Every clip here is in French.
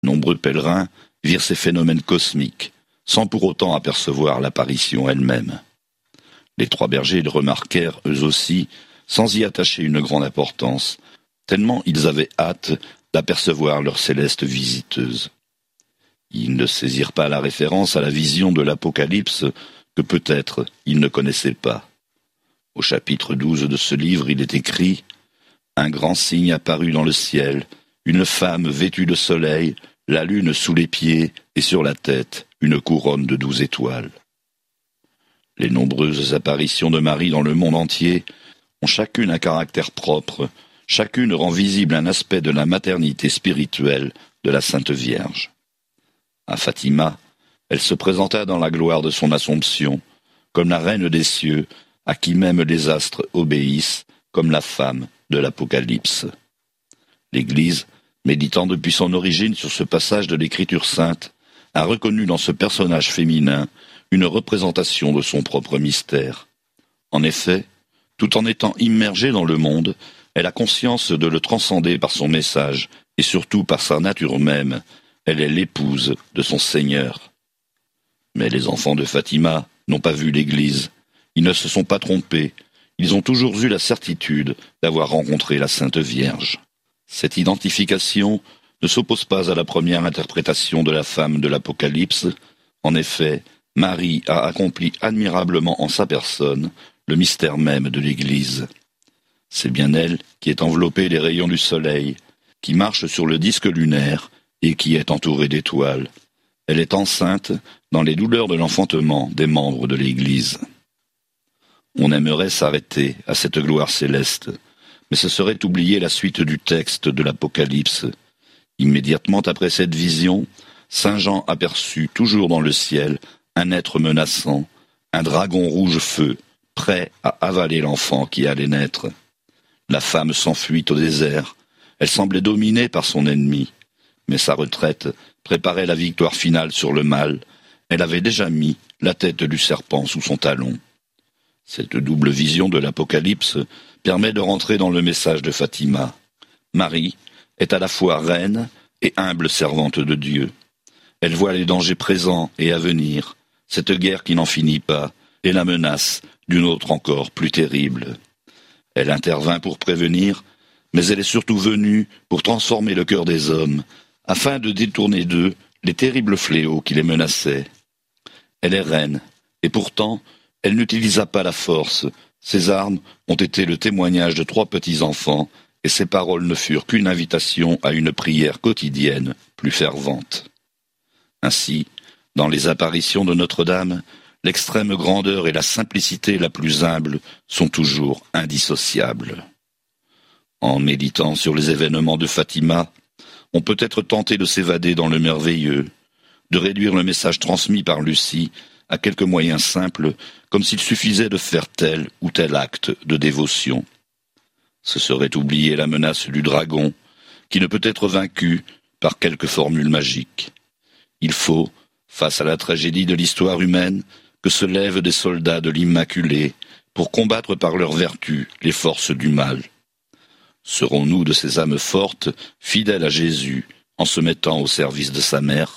Nombreux pèlerins virent ces phénomènes cosmiques, sans pour autant apercevoir l'apparition elle-même. Les trois bergers le remarquèrent eux aussi, sans y attacher une grande importance, tellement ils avaient hâte d'apercevoir leur céleste visiteuse. Ils ne saisirent pas la référence à la vision de l'Apocalypse que peut-être ils ne connaissaient pas. Au chapitre 12 de ce livre, il est écrit « Un grand signe apparut dans le ciel, une femme vêtue de soleil, la lune sous les pieds et sur la tête, une couronne de 12 étoiles. » Les nombreuses apparitions de Marie dans le monde entier ont chacune un caractère propre, chacune rend visible un aspect de la maternité spirituelle de la Sainte Vierge. À Fatima, elle se présenta dans la gloire de son Assomption, comme la reine des cieux, à qui même les astres obéissent, comme la femme de l'Apocalypse. L'Église, méditant depuis son origine sur ce passage de l'Écriture sainte, a reconnu dans ce personnage féminin une représentation de son propre mystère. En effet, tout en étant immergée dans le monde, elle a conscience de le transcender par son message, et surtout par sa nature même. Elle est l'épouse de son Seigneur. Mais les enfants de Fatima n'ont pas vu l'Église. Ils ne se sont pas trompés. Ils ont toujours eu la certitude d'avoir rencontré la Sainte Vierge. Cette identification ne s'oppose pas à la première interprétation de la femme de l'Apocalypse. En effet, Marie a accompli admirablement en sa personne le mystère même de l'Église. C'est bien elle qui est enveloppée des rayons du soleil, qui marche sur le disque lunaire et qui est entourée d'étoiles. Elle est enceinte dans les douleurs de l'enfantement des membres de l'Église. On aimerait s'arrêter à cette gloire céleste, mais ce serait oublier la suite du texte de l'Apocalypse. Immédiatement après cette vision, Saint Jean aperçut toujours dans le ciel un être menaçant, un dragon rouge feu, prêt à avaler l'enfant qui allait naître. La femme s'enfuit au désert. Elle semblait dominée par son ennemi, mais sa retraite préparait la victoire finale sur le mal. Elle avait déjà mis la tête du serpent sous son talon. Cette double vision de l'Apocalypse permet de rentrer dans le message de Fatima. Marie est à la fois reine et humble servante de Dieu. Elle voit les dangers présents et à venir, cette guerre qui n'en finit pas, et la menace d'une autre encore plus terrible. Elle intervint pour prévenir, mais elle est surtout venue pour transformer le cœur des hommes, afin de détourner d'eux les terribles fléaux qui les menaçaient. Elle est reine, et pourtant, elle n'utilisa pas la force. Ses armes ont été le témoignage de 3 petits-enfants, et ses paroles ne furent qu'une invitation à une prière quotidienne plus fervente. Ainsi, dans les apparitions de Notre-Dame, l'extrême grandeur et la simplicité la plus humble sont toujours indissociables. En méditant sur les événements de Fatima, on peut être tenté de s'évader dans le merveilleux, de réduire le message transmis par Lucie à quelques moyens simples, comme s'il suffisait de faire tel ou tel acte de dévotion. Ce serait oublier la menace du dragon, qui ne peut être vaincu par quelque formule magique. Il faut, face à la tragédie de l'histoire humaine, que se lèvent des soldats de l'Immaculée pour combattre par leur vertu les forces du mal. Serons-nous de ces âmes fortes, fidèles à Jésus, en se mettant au service de sa mère ?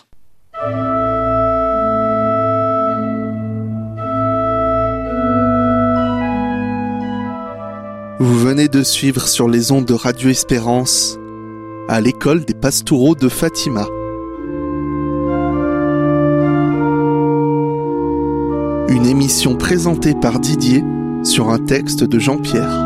Vous venez de suivre sur les ondes de Radio Espérance, à l'école des Pastoureaux de Fatima. Une émission présentée par Didier sur un texte de Jean-Pierre.